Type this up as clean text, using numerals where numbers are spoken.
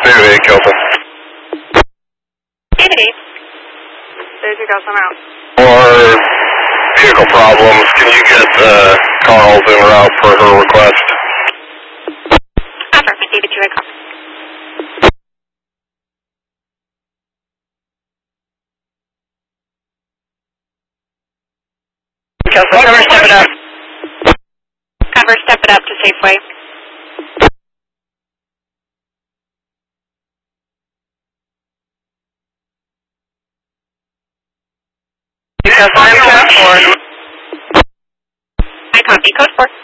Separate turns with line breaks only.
David 8, Kelson.
David 8. David 2 Kelson, I'm out.
For vehicle problems, can you get Carl's en route for her request?
Affirmative, David 2 I copy.
Kelson, cover, step it up.
Cover, step it up to Safeway.
Kelson, I'm code 4.
I copy, code 4.